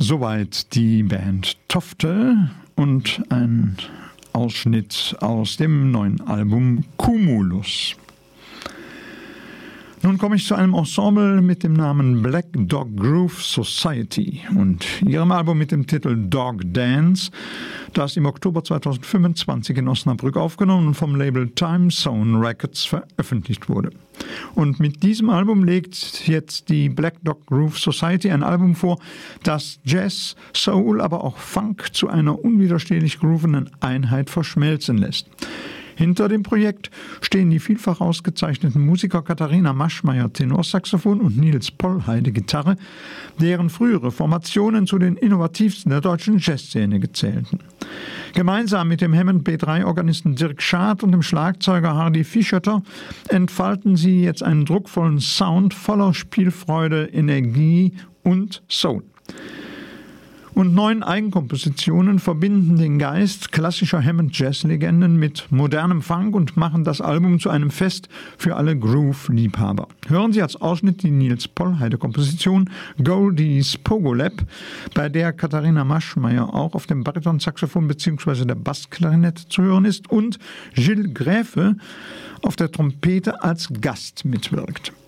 Soweit die Band Tofte und ein Ausschnitt aus dem neuen Album Cumulus. Nun komme ich zu einem Ensemble mit dem Namen Black Dog Groove Society und ihrem Album mit dem Titel Dog Dance, das im Oktober 2025 in Osnabrück aufgenommen und vom Label Time Zone Records veröffentlicht wurde. Und mit diesem Album legt jetzt die Black Dog Groove Society ein Album vor, das Jazz, Soul, aber auch Funk zu einer unwiderstehlich groovenden Einheit verschmelzen lässt. Hinter dem Projekt stehen die vielfach ausgezeichneten Musiker Katharina Maschmeyer Tenorsaxophon und Nils Pollheide Gitarre, deren frühere Formationen zu den innovativsten der deutschen Jazzszene gezählten. Gemeinsam mit dem Hammond B3-Organisten Dirk Schad und dem Schlagzeuger Hardy Fischötter entfalten sie jetzt einen druckvollen Sound voller Spielfreude, Energie und Soul. Und 9 Eigenkompositionen verbinden den Geist klassischer Hammond-Jazz-Legenden mit modernem Funk und machen das Album zu einem Fest für alle Groove-Liebhaber. Hören Sie als Ausschnitt die Nils Pollheide-Komposition Goldies Pogolab, bei der Katharina Maschmeyer auch auf dem Baritonsaxophon bzw. der Bassklarinette zu hören ist und Gilles Gräfe auf der Trompete als Gast mitwirkt.